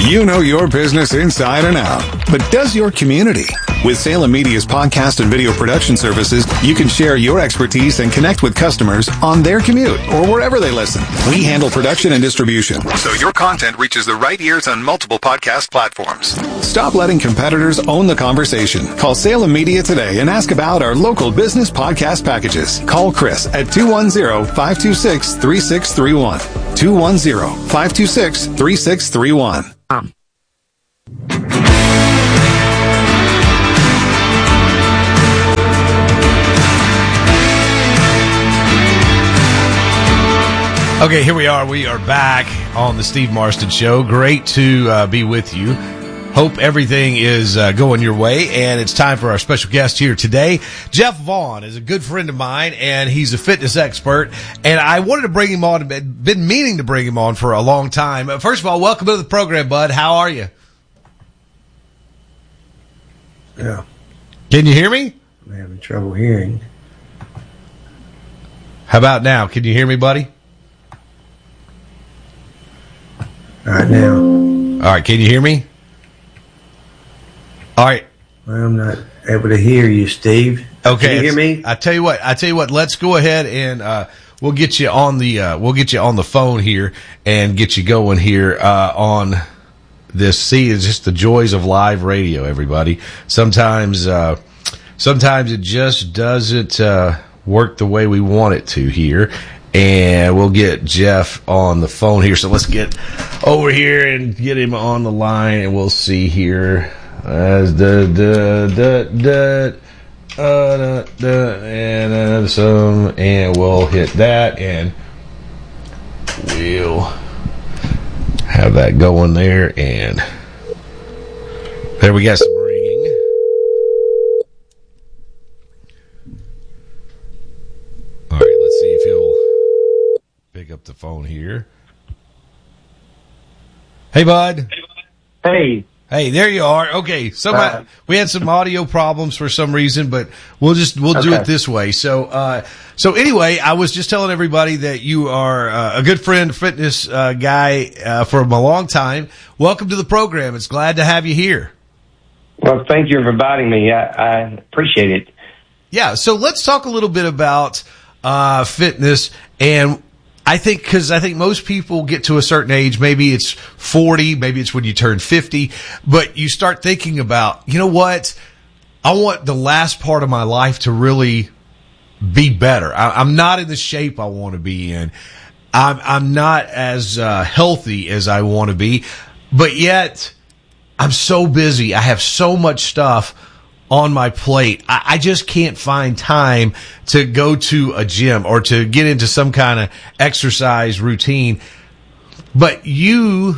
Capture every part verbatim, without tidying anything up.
You know your business inside and out, but does your community? With Salem Media's podcast and video production services, you can share your expertise and connect with customers on their commute or wherever they listen. We handle production and distribution, so your content reaches the right ears on multiple podcast platforms. Stop letting competitors own the conversation. Call Salem Media today and ask about our local business podcast packages. Call Chris at two one zero, five two six, three six three one. two one zero, five two six, three six three one. Okay, here we are. We are back on the Steve Marston Show. Great to uh, be with you. Hope everything is uh, going your way, and it's time for our special guest here today. Jeff Vaughn is a good friend of mine, and he's a fitness expert, and I wanted to bring him on. I've been meaning to bring him on for a long time. First of all, welcome to the program, bud. How are you? Yeah. Can you hear me? I'm having trouble hearing. How about now? Can you hear me, buddy? All right, now. All right, can you hear me? All right. Well, I'm not able to hear you, Steve. Okay. Can you hear me? I tell you what. I tell you what. Let's go ahead and uh, we'll get you on the uh, we'll get you on the phone here and get you going here uh, on this. See, it's just the joys of live radio, everybody. Sometimes, uh, sometimes it just doesn't uh, work the way we want it to here. And we'll get Jeff on the phone here. So let's get over here and get him on the line, and we'll see here. As the the the the uh the and uh, some, and we'll hit that, and we'll have that going there, and there we got some ringing. All right, let's see if he'll pick up the phone here. Hey, bud. Hey. Hey, there you are. Okay, somebody, uh, we had some audio problems for some reason, but we'll just we'll okay. do it this way. So, uh, so anyway, I was just telling everybody that you are uh, a good friend, fitness uh, guy uh, for a long time. Welcome to the program. It's glad to have you here. Well, thank you for inviting me. I, I appreciate it. Yeah. So let's talk a little bit about uh, fitness. And I think, because I think most people get to a certain age, maybe it's forty, maybe it's when you turn fifty, but you start thinking about, you know what, I want the last part of my life to really be better. I, I'm not in the shape I want to be in. I'm, I'm not as uh, healthy as I want to be, but yet I'm so busy. I have so much stuff on my plate. I, I just can't find time to go to a gym or to get into some kind of exercise routine. But you,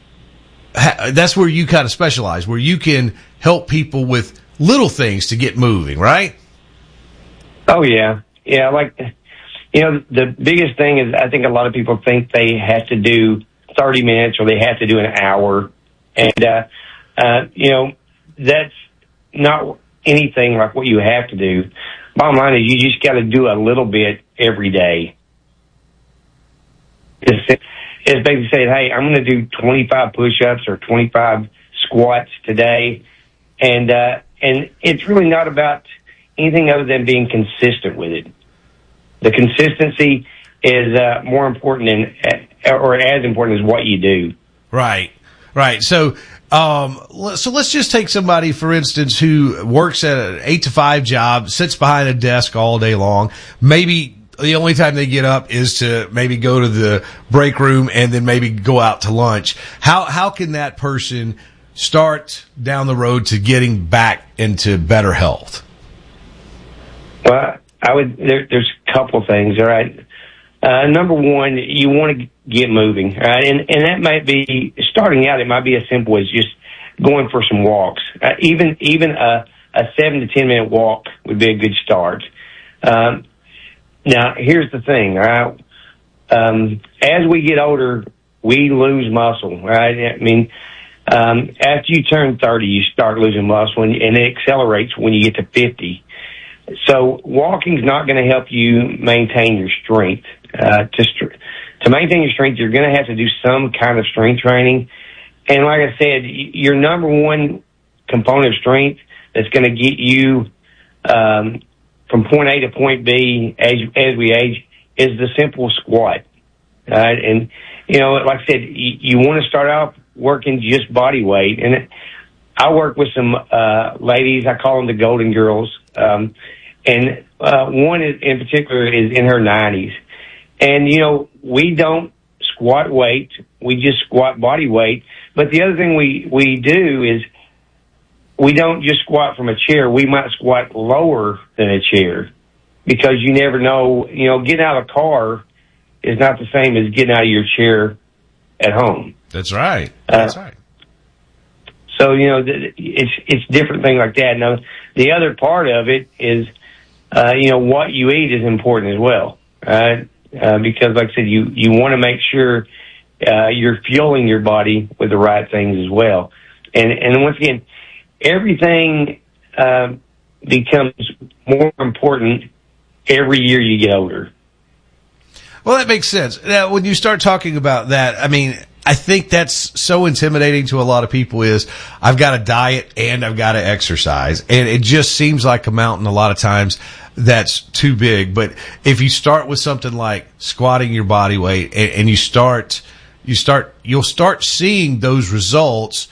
that's where you kind of specialize, where you can help people with little things to get moving, right? Oh, yeah. Yeah, like, you know, the biggest thing is I think a lot of people think they have to do thirty minutes or they have to do an hour. And, uh, uh, you know, that's not anything like what you have to do. Bottom line is you just got to do a little bit every day. It's, it's basically saying, hey, I'm going to do twenty-five push-ups or twenty-five squats today. And, uh, and it's really not about anything other than being consistent with it. The consistency is uh, more important than, or as important as what you do. Right, right. So, Um, so let's just take somebody, for instance, who works at an eight to five job, sits behind a desk all day long. Maybe the only time they get up is to maybe go to the break room and then maybe go out to lunch. How, how can that person start down the road to getting back into better health? Well, I would, there, there's a couple things, all right. Uh, number one, you want to get moving, right? And, and that might be, starting out, it might be as simple as just going for some walks. Uh, even, even a, a seven to ten minute walk would be a good start. Um, now, here's the thing, all right? Um, as we get older, we lose muscle, right? I mean, um, after you turn thirty, you start losing muscle, and, and it accelerates when you get to fifty. So walking's not going to help you maintain your strength. Uh, to, to maintain your strength, you're going to have to do some kind of strength training. and like I said, your number one component of strength that's going to get you um, from point A to point B as as we age is the simple squat. Uh, and you know, like I said, you, you want to start out working just body weight. And I work with some uh, ladies. I call them the Golden Girls. Um, and uh, one is, in particular is in her nineties. And you know, we don't squat weight. We just squat body weight. But the other thing we we do is we don't just squat from a chair. We might squat lower than a chair, because you never know. You know, getting out of a car is not the same as getting out of your chair at home. That's right. That's uh, right. So, you know, it's it's different things like that. Now, the other part of it is, uh, you know, what you eat is important as well, right? Uh, because, like I said, you, you want to make sure uh, you're fueling your body with the right things as well. And and once again, everything uh, becomes more important every year you get older. Well, that makes sense. Now, when you start talking about that, I mean, I think that's so intimidating to a lot of people is I've got to diet and I've got to exercise. And it just seems like a mountain a lot of times that's too big. But if you start with something like squatting your body weight and, and you start, you start, you'll start seeing those results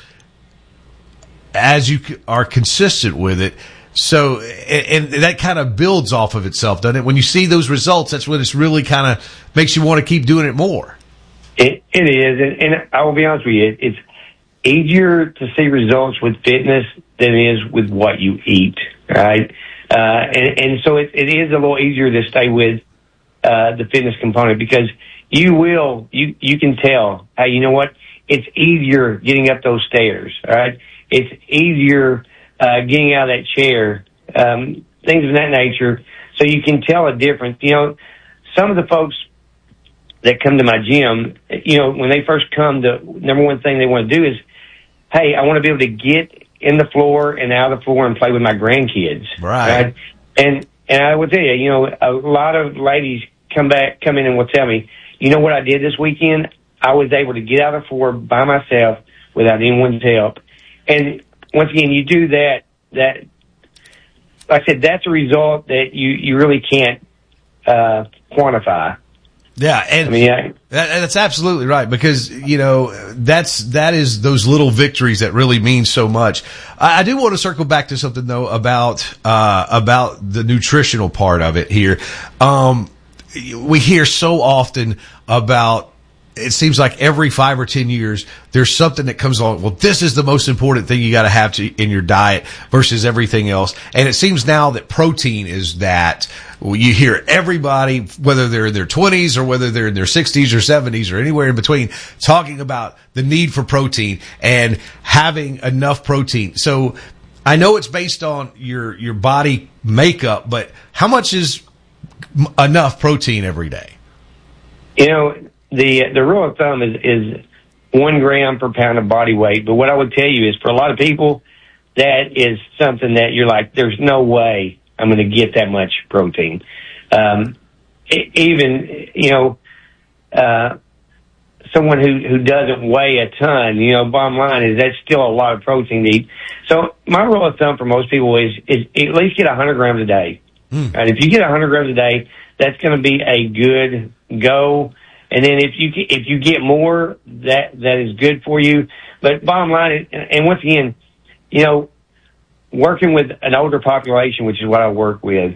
as you are consistent with it. So, and, and that kind of builds off of itself, doesn't it? When you see those results, that's when it's really kind of makes you want to keep doing it more. It, it is, and, and I will be honest with you, it's easier to see results with fitness than it is with what you eat, right? Uh, and, and so it, it is a little easier to stay with uh, the fitness component, because you will, you, you can tell, hey, you know what? It's easier getting up those stairs, all right? It's easier uh, getting out of that chair, um, things of that nature, so you can tell a difference. You know, some of the folks that come to my gym, you know, when they first come, the number one thing they want to do is, hey, I want to be able to get in the floor and out of the floor and play with my grandkids. Right. right? And and I will tell you, you know, a lot of ladies come back, come in and will tell me, you know what I did this weekend? I was able to get out of the floor by myself without anyone's help. And once again, you do that, that, like I said, that's a result that you, you really can't uh, quantify. Yeah, and I mean, yeah. that, that's absolutely right, because, you know, that's, that is those little victories that really mean so much. I, I do want to circle back to something though about, uh, about the nutritional part of it here. Um, we hear so often about, it seems like every five or ten years, there's something that comes along. Well, this is the most important thing you got to have to in your diet versus everything else. And it seems now that protein is that. Well, you hear everybody, whether they're in their twenties or whether they're in their sixties or seventies or anywhere in between, talking about the need for protein and having enough protein. So I know it's based on your, your body makeup, but how much is enough protein every day? You know, the, the rule of thumb is, is one gram per pound of body weight. But what I would tell you is for a lot of people, that is something that you're like, there's no way I'm going to get that much protein. Um, even, you know, uh, someone who, who doesn't weigh a ton, you know, bottom line is that's still a lot of protein to eat. So my rule of thumb for most people is, is at least get one hundred grams a day. Mm. And if you get one hundred grams a day, that's going to be a good go. And then if you, if you get more, that, that is good for you. But bottom line, and once again, you know, working with an older population, which is what I work with,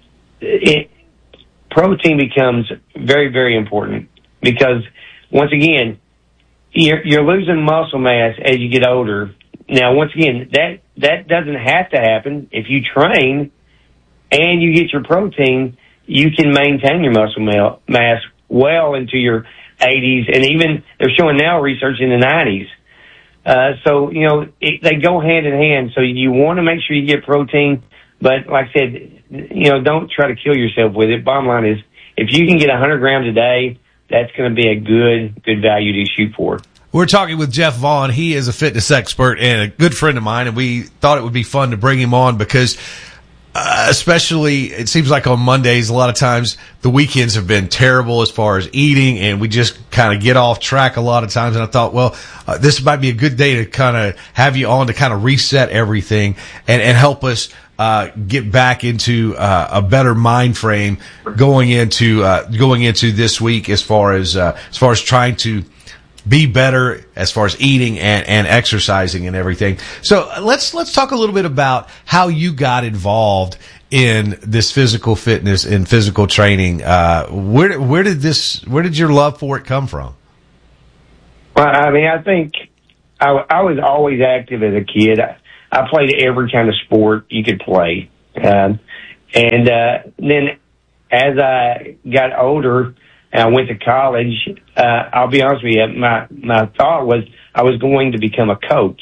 it, protein becomes very, very important, because once again, you're, you're losing muscle mass as you get older. Now, once again, that, that doesn't have to happen. If you train and you get your protein, you can maintain your muscle mass well into your eighties, and even they're showing now research in the nineties. Uh, so, you know, it, they go hand in hand. So you want to make sure you get protein, but like I said, you know, don't try to kill yourself with it. Bottom line is, if you can get one hundred grams a day, that's going to be a good, good value to shoot for. We're talking with Jeff Vaughn. He is a fitness expert and a good friend of mine, and we thought it would be fun to bring him on because Uh, especially, it seems like on Mondays, a lot of times the weekends have been terrible as far as eating, and we just kind of get off track a lot of times. And I thought, well, uh, this might be a good day to kind of have you on to kind of reset everything and, and help us uh, get back into uh, a better mind frame going into uh, going into this week as far as uh, as far as trying to be better as far as eating and, and exercising and everything. So let's let's talk a little bit about how you got involved in this physical fitness and physical training. Uh, where where did this where did your love for it come from? Well, I mean, I think I, I was always active as a kid. I, I played every kind of sport you could play, um, and uh, then as I got older. I went to college. Uh, I'll be honest with you, my, my thought was I was going to become a coach.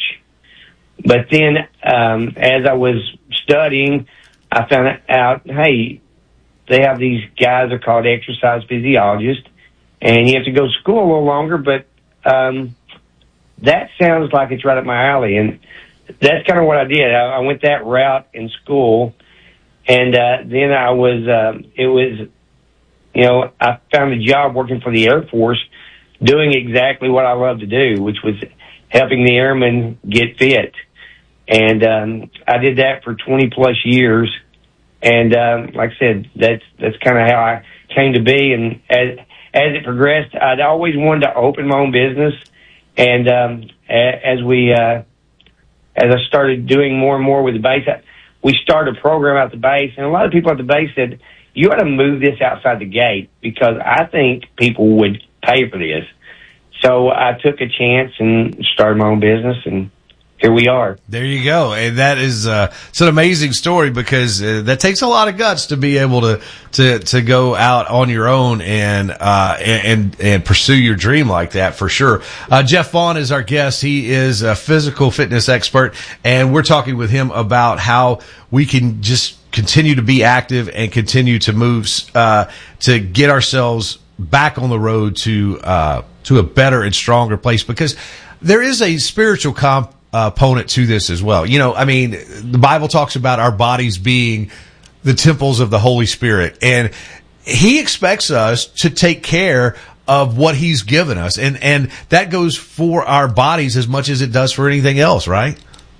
But then, um, as I was studying, I found out, hey, they have these guys that are called exercise physiologists, and you have to go to school a little longer, but, um, that sounds like it's right up my alley. And that's kind of what I did. I, I went that route in school, and, uh, then I was, um, it was, You know, I found a job working for the Air Force doing exactly what I love to do, which was helping the airmen get fit. And um, I did that for twenty plus years. And um, like I said, that's that's kind of how I came to be. And as as it progressed, I'd always wanted to open my own business. And um, as we uh, as I started doing more and more with the base, we started a program at the base, and a lot of people at the base said, you ought to move this outside the gate because I think people would pay for this. So I took a chance and started my own business, and here we are. There you go. And that is, uh, it's an amazing story because uh, that takes a lot of guts to be able to, to, to go out on your own and, uh, and, and pursue your dream like that for sure. Uh, Jeff Vaughn is our guest. He is a physical fitness expert, and we're talking with him about how we can just continue to be active and continue to move, uh, to get ourselves back on the road to, uh, to a better and stronger place, because there is a spiritual comp, uh, component to this as well. You know, I mean, the Bible talks about our bodies being the temples of the Holy Spirit, and he expects us to take care of what he's given us. And, and that goes for our bodies as much as it does for anything else, right?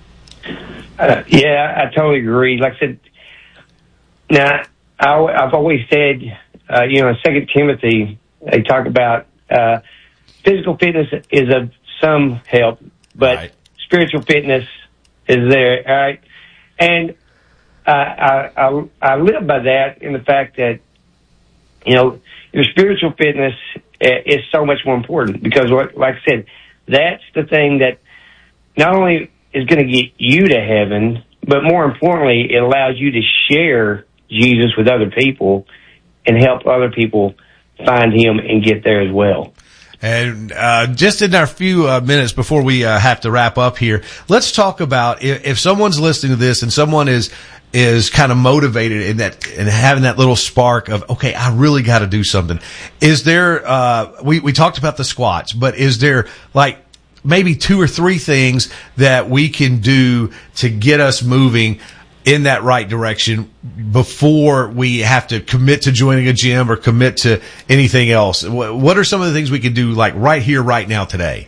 Uh, yeah, I totally agree. Like I said, now, I, I've always said, uh, you know, in Second Timothy, they talk about uh, physical fitness is of some help, but right. Spiritual fitness is there, all right? And uh, I, I, I live by that in the fact that, you know, your spiritual fitness is so much more important because, what, like I said, that's the thing that not only is going to get you to heaven, but more importantly, it allows you to share Jesus with other people and help other people find him and get there as well. And uh, just in our few uh, minutes before we uh, have to wrap up here, let's talk about if, if someone's listening to this and someone is is kind of motivated in that and having that little spark of, okay, I really got to do something. Is there? Uh, we we talked about the squats, but is there like maybe two or three things that we can do to get us moving in that right direction before we have to commit to joining a gym or commit to anything else? What are some of the things we can do like right here, right now, today?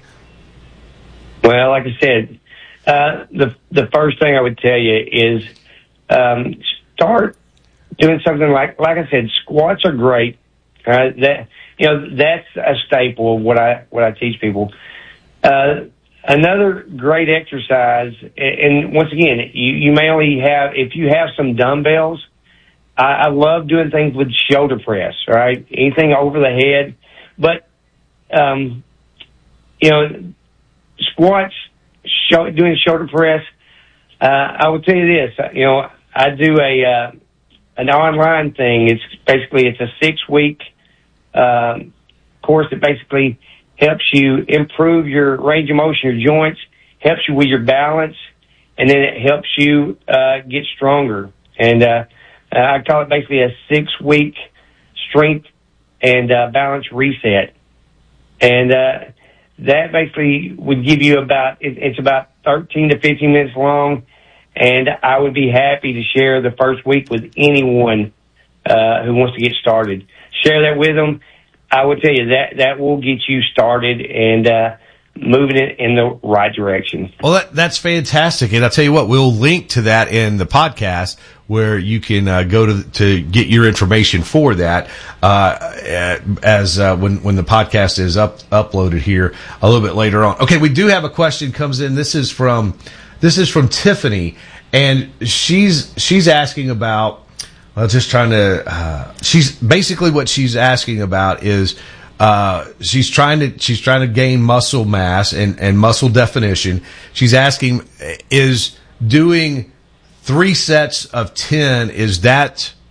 Well, like I said, uh, the, the first thing I would tell you is, um, start doing something like, like I said, squats are great. Uh, that, you know, that's a staple of what I, what I teach people. Uh, Another great exercise, and once again, you, you may only have, if you have some dumbbells, I, I love doing things with shoulder press, right? Anything over the head. But, um, you know, squats, show, doing shoulder press, uh, I will tell you this, you know, I do a, uh, an online thing. It's basically, it's a six week, uh, course that basically helps you improve your range of motion, your joints, helps you with your balance, and then it helps you uh, get stronger. And uh, I call it basically a six-week strength and uh, balance reset. And uh, that basically would give you about, it, it's about thirteen to fifteen minutes long, and I would be happy to share the first week with anyone uh, who wants to get started. Share that with them. I would tell you that that will get you started and uh, moving it in the right direction. Well, that, that's fantastic. And I'll tell you what, we'll link to that in the podcast where you can uh, go to to get your information for that uh, as uh, when when the podcast is up uploaded here a little bit later on. Okay, we do have a question comes in. This is from this is from Tiffany, and she's she's asking about. Well, just trying to. Uh, she's basically what she's asking about is. Uh, she's trying to, she's trying to gain muscle mass and, and muscle definition. She's asking, is doing three sets of ten, is that